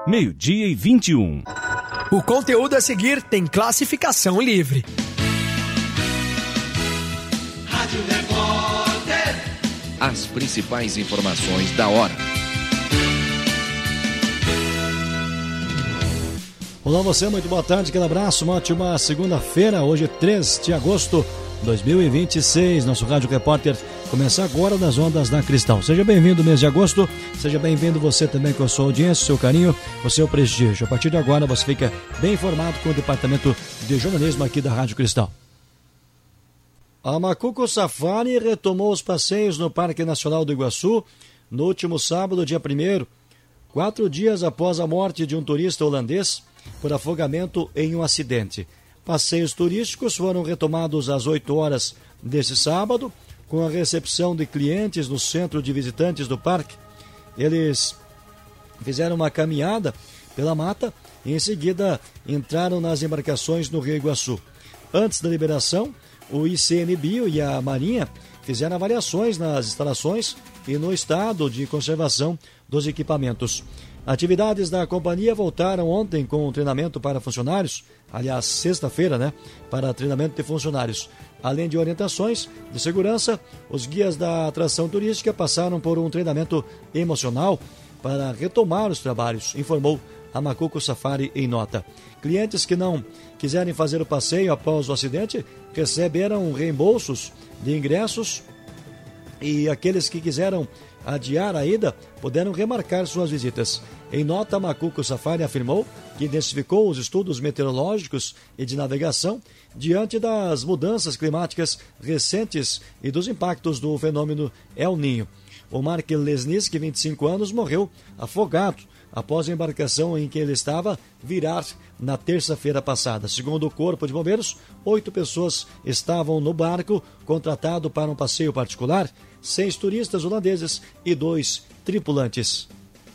12h21. O conteúdo a seguir tem classificação livre. Rádio Repórter. As principais informações da hora. Olá você, muito boa tarde, aquele abraço, uma ótima segunda-feira, hoje 3 de agosto de 2026, nosso Rádio Repórter começa agora nas ondas da Cristal. Seja bem-vindo mês de agosto, seja bem-vindo você também com a sua audiência, o seu carinho, o seu prestígio. A partir de agora você fica bem informado com o departamento de jornalismo aqui da Rádio Cristal. A Macuco Safari retomou os passeios no Parque Nacional do Iguaçu no último sábado, dia 1º, 4 dias após a morte de um turista holandês por afogamento em um acidente. Passeios turísticos foram retomados às 8 horas deste sábado, com a recepção de clientes no centro de visitantes do parque. Eles fizeram uma caminhada pela mata e em seguida entraram nas embarcações no Rio Iguaçu. Antes da liberação, o ICMBio e a Marinha fizeram avaliações nas instalações e no estado de conservação dos equipamentos. Atividades da companhia voltaram ontem com o treinamento para funcionários, aliás, sexta-feira, para treinamento de funcionários. Além de orientações de segurança, os guias da atração turística passaram por um treinamento emocional para retomar os trabalhos, informou a Macuco Safari em nota. Clientes que não quiserem fazer o passeio após o acidente receberão reembolsos de ingressos e aqueles que quiseram adiar a ida puderam remarcar suas visitas. Em nota, a Macuco Safari afirmou que intensificou os estudos meteorológicos e de navegação diante das mudanças climáticas recentes e dos impactos do fenômeno El Niño. O Mark Lesnick, 25 anos, morreu afogado após a embarcação em que ele estava virar na terça-feira passada. Segundo o Corpo de Bombeiros, 8 pessoas estavam no barco contratado para um passeio particular, 6 turistas holandeses e 2 tripulantes.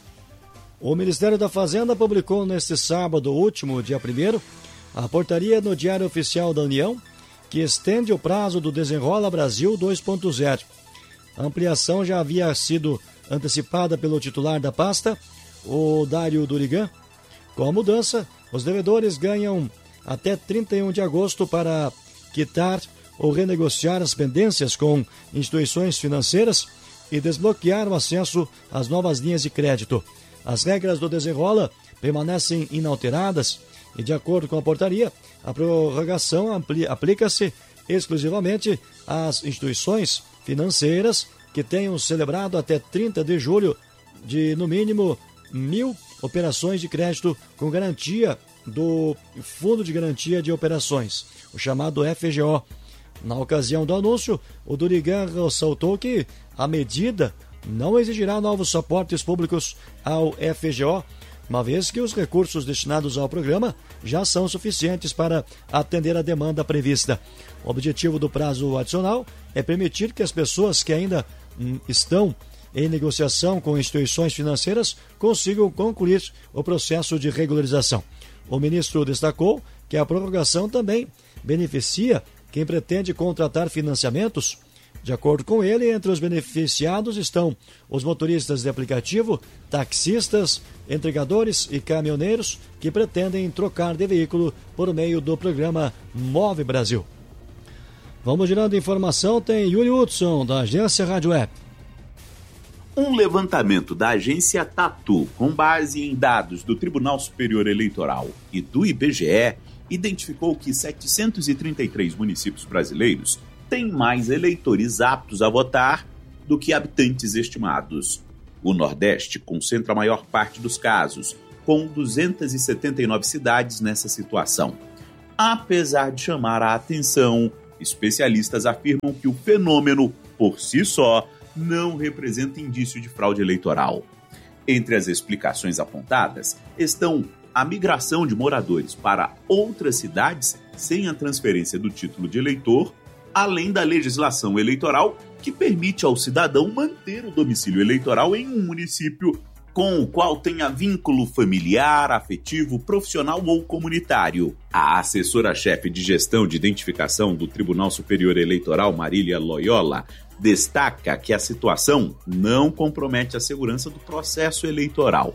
O Ministério da Fazenda publicou neste sábado último, dia 1º, a portaria no Diário Oficial da União, que estende o prazo do Desenrola Brasil 2.0. A ampliação já havia sido antecipada pelo titular da pasta, o Dário Durigan. Com a mudança, os devedores ganham até 31 de agosto para quitar ou renegociar as pendências com instituições financeiras e desbloquear o acesso às novas linhas de crédito. As regras do Desenrola permanecem inalteradas e, de acordo com a portaria, a prorrogação aplica-se exclusivamente às instituições financeiras que tenham celebrado até 30 de julho de, no mínimo, 1.000 operações de crédito com garantia do Fundo de Garantia de Operações, o chamado FGO. Na ocasião do anúncio, o Durigan ressaltou que a medida não exigirá novos suportes públicos ao FGO, uma vez que os recursos destinados ao programa já são suficientes para atender a demanda prevista. O objetivo do prazo adicional é permitir que as pessoas que ainda estão em negociação com instituições financeiras consigam concluir o processo de regularização. O ministro destacou que a prorrogação também beneficia quem pretende contratar financiamentos. De acordo com ele, entre os beneficiados estão os motoristas de aplicativo, taxistas, entregadores e caminhoneiros que pretendem trocar de veículo por meio do programa Move Brasil. Vamos girando informação, tem Yuri Hudson, da agência Rádio Web. Um levantamento da agência Tatu, com base em dados do Tribunal Superior Eleitoral e do IBGE, identificou que 733 municípios brasileiros têm mais eleitores aptos a votar do que habitantes estimados. O Nordeste concentra a maior parte dos casos, com 279 cidades nessa situação. Apesar de chamar a atenção, especialistas afirmam que o fenômeno, por si só, não representa indício de fraude eleitoral. Entre as explicações apontadas estão a migração de moradores para outras cidades sem a transferência do título de eleitor, além da legislação eleitoral que permite ao cidadão manter o domicílio eleitoral em um município com o qual tenha vínculo familiar, afetivo, profissional ou comunitário. A assessora-chefe de gestão de identificação do Tribunal Superior Eleitoral, Marília Loyola, destaca que a situação não compromete a segurança do processo eleitoral.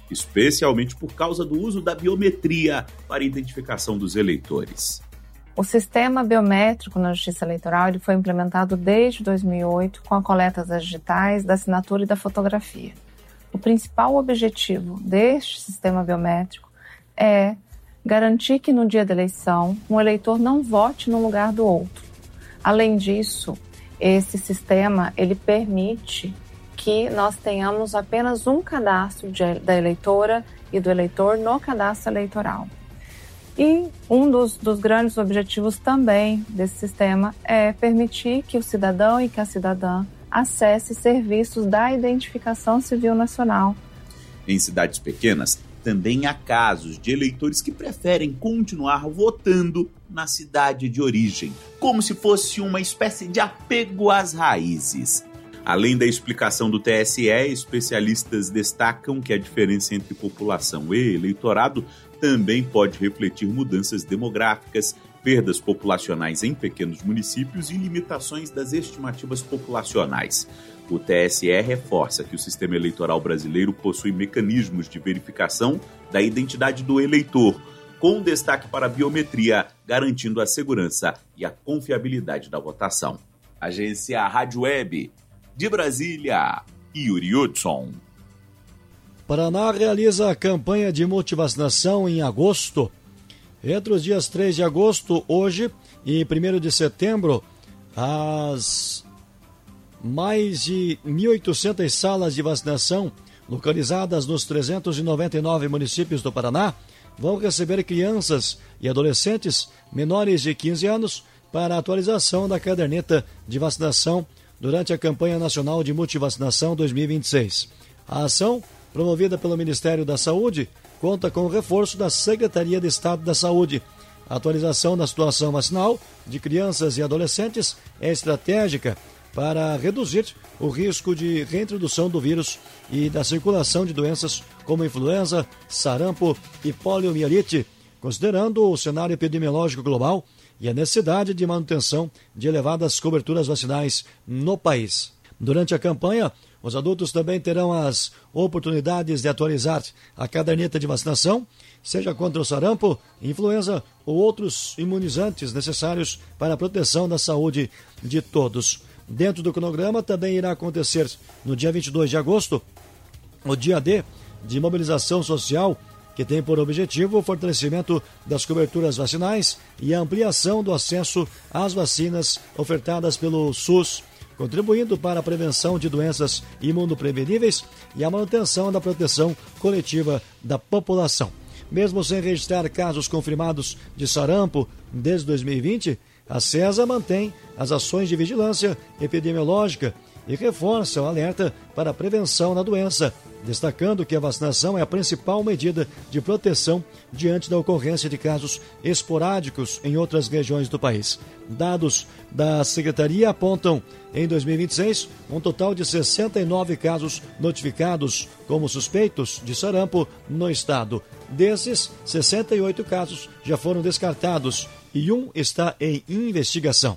especialmente por causa do uso da biometria para a identificação dos eleitores. O sistema biométrico na Justiça Eleitoral ele foi implementado desde 2008 com a coleta das digitais, da assinatura e da fotografia. O principal objetivo deste sistema biométrico é garantir que no dia da eleição um eleitor não vote no lugar do outro. Além disso, esse sistema ele permite que nós tenhamos apenas um cadastro da eleitora e do eleitor no cadastro eleitoral. E um dos grandes objetivos também desse sistema é permitir que o cidadão e que a cidadã acesse serviços da Identificação Civil Nacional. Em cidades pequenas, também há casos de eleitores que preferem continuar votando na cidade de origem, como se fosse uma espécie de apego às raízes. Além da explicação do TSE, especialistas destacam que a diferença entre população e eleitorado também pode refletir mudanças demográficas, perdas populacionais em pequenos municípios e limitações das estimativas populacionais. O TSE reforça que o sistema eleitoral brasileiro possui mecanismos de verificação da identidade do eleitor, com destaque para a biometria, garantindo a segurança e a confiabilidade da votação. Agência Rádio Web, de Brasília, Yuri Hudson. Paraná realiza a campanha de multivacinação em agosto. Entre os dias 3 de agosto, hoje, e 1º de setembro, as mais de 1.800 salas de vacinação localizadas nos 399 municípios do Paraná vão receber crianças e adolescentes menores de 15 anos para a atualização da caderneta de vacinação durante a campanha nacional de multivacinação 2026. A ação, promovida pelo Ministério da Saúde, conta com o reforço da Secretaria de Estado da Saúde. A atualização da situação vacinal de crianças e adolescentes é estratégica para reduzir o risco de reintrodução do vírus e da circulação de doenças como influenza, sarampo e poliomielite, considerando o cenário epidemiológico global e a necessidade de manutenção de elevadas coberturas vacinais no país. Durante a campanha, os adultos também terão as oportunidades de atualizar a caderneta de vacinação, seja contra o sarampo, influenza ou outros imunizantes necessários para a proteção da saúde de todos. Dentro do cronograma também irá acontecer no dia 22 de agosto o dia D de mobilização social, que tem por objetivo o fortalecimento das coberturas vacinais e a ampliação do acesso às vacinas ofertadas pelo SUS, contribuindo para a prevenção de doenças imunopreveníveis e a manutenção da proteção coletiva da população. Mesmo sem registrar casos confirmados de sarampo desde 2020, a CESA mantém as ações de vigilância epidemiológica e reforça o alerta para a prevenção da doença, destacando que a vacinação é a principal medida de proteção diante da ocorrência de casos esporádicos em outras regiões do país. Dados da Secretaria apontam, em 2026, um total de 69 casos notificados como suspeitos de sarampo no estado. Desses, 68 casos já foram descartados e um está em investigação.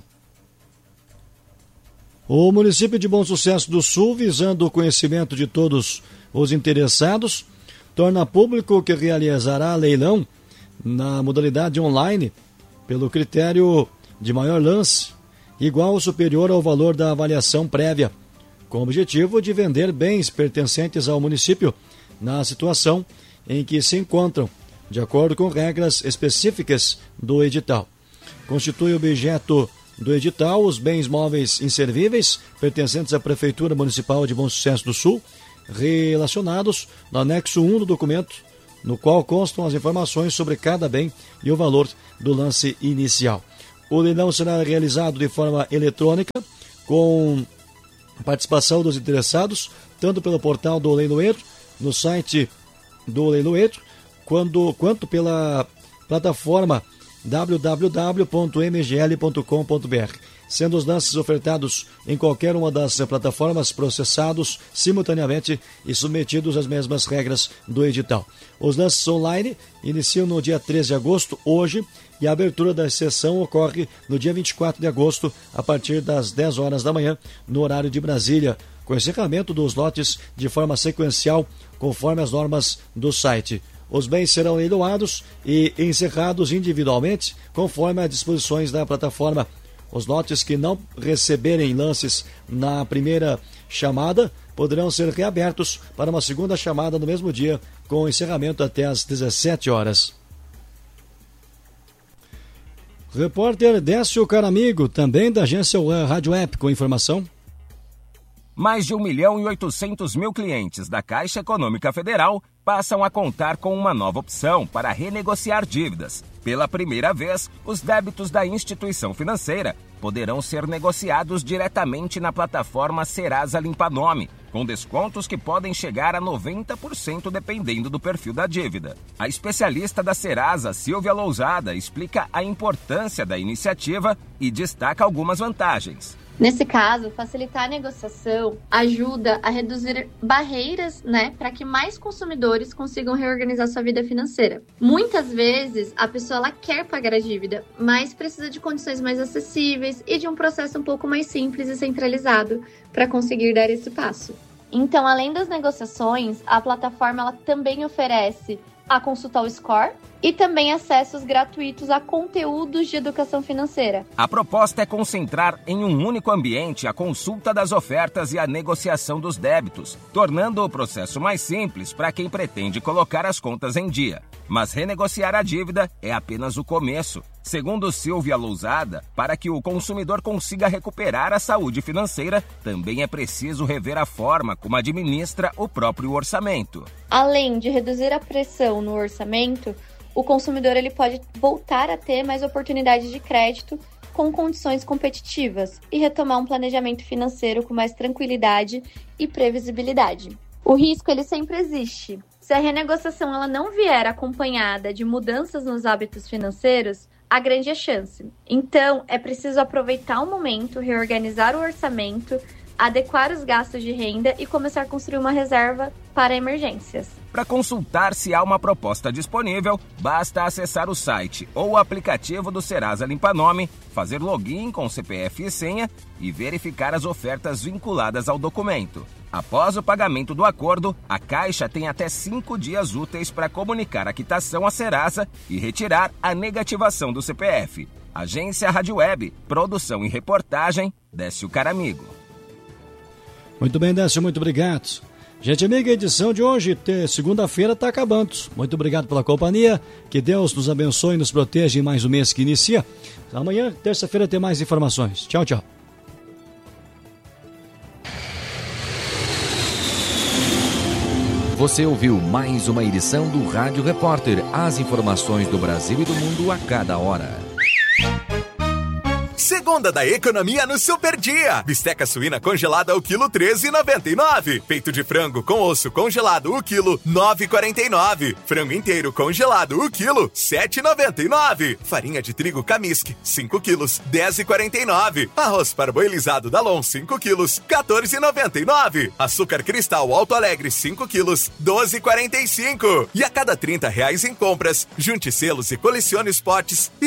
O município de Bom Sucesso do Sul, visando o conhecimento de todos os interessados, torna público que realizará leilão na modalidade online pelo critério de maior lance, igual ou superior ao valor da avaliação prévia, com o objetivo de vender bens pertencentes ao município na situação em que se encontram, de acordo com regras específicas do edital. Constitui objeto do edital os bens móveis inservíveis pertencentes à Prefeitura Municipal de Bom Sucesso do Sul, relacionados no anexo 1 do documento, no qual constam as informações sobre cada bem e o valor do lance inicial. O leilão será realizado de forma eletrônica, com participação dos interessados, tanto pelo portal do leiloeiro, no site do leiloeiro, quanto pela plataforma www.mgl.com.br, sendo os lances ofertados em qualquer uma das plataformas processados simultaneamente e submetidos às mesmas regras do edital. Os lances online iniciam no dia 13 de agosto, hoje, e a abertura da sessão ocorre no dia 24 de agosto, a partir das 10 horas da manhã, no horário de Brasília, com encerramento dos lotes de forma sequencial, conforme as normas do site. Os bens serão leiloados e encerrados individualmente, conforme as disposições da plataforma. Os lotes que não receberem lances na primeira chamada poderão ser reabertos para uma segunda chamada no mesmo dia, com encerramento até às 17 horas. Repórter Décio Caramigo, também da agência Rádio Web, com informação. Mais de 1.800.000 clientes da Caixa Econômica Federal passam a contar com uma nova opção para renegociar dívidas. Pela primeira vez, os débitos da instituição financeira poderão ser negociados diretamente na plataforma Serasa Limpa Nome, com descontos que podem chegar a 90% dependendo do perfil da dívida. A especialista da Serasa, Silvia Lousada, explica a importância da iniciativa e destaca algumas vantagens. Nesse caso, facilitar a negociação ajuda a reduzir barreiras, para que mais consumidores consigam reorganizar sua vida financeira. Muitas vezes, a pessoa ela quer pagar a dívida, mas precisa de condições mais acessíveis e de um processo um pouco mais simples e centralizado para conseguir dar esse passo. Então, além das negociações, a plataforma ela também oferece a consulta ao score e também acessos gratuitos a conteúdos de educação financeira. A proposta é concentrar em um único ambiente a consulta das ofertas e a negociação dos débitos, tornando o processo mais simples para quem pretende colocar as contas em dia. Mas renegociar a dívida é apenas o começo. Segundo Silvia Lousada, para que o consumidor consiga recuperar a saúde financeira, também é preciso rever a forma como administra o próprio orçamento. Além de reduzir a pressão no orçamento, o consumidor ele pode voltar a ter mais oportunidades de crédito com condições competitivas e retomar um planejamento financeiro com mais tranquilidade e previsibilidade. O risco ele sempre existe. Se a renegociação ela não vier acompanhada de mudanças nos hábitos financeiros, há grande chance. Então, é preciso aproveitar o momento, reorganizar o orçamento, adequar os gastos de renda e começar a construir uma reserva para emergências. Para consultar se há uma proposta disponível, basta acessar o site ou o aplicativo do Serasa Limpa Nome, fazer login com CPF e senha e verificar as ofertas vinculadas ao documento. Após o pagamento do acordo, a Caixa tem até 5 dias úteis para comunicar a quitação à Serasa e retirar a negativação do CPF. Agência Rádio Web, produção e reportagem, Décio Caramigo. Muito bem, Décio, muito obrigado. Gente amiga, a edição de hoje, segunda-feira, está acabando. Muito obrigado pela companhia. Que Deus nos abençoe e nos proteja em mais um mês que inicia. Amanhã, terça-feira, tem mais informações. Tchau, tchau. Você ouviu mais uma edição do Rádio Repórter. As informações do Brasil e do mundo a cada hora. Segunda da economia no Super Dia. Bisteca suína congelada o quilo R$13,99. Peito de frango com osso congelado o quilo R$9,49. Frango inteiro congelado o quilo R$7,99. Farinha de trigo Camisc 5 quilos R$10,49. Arroz parboilizado Dalon 5 quilos R$14,99. Açúcar cristal Alto Alegre 5 quilos R$12,45. E a cada R$30 em compras, junte selos e colecione os potes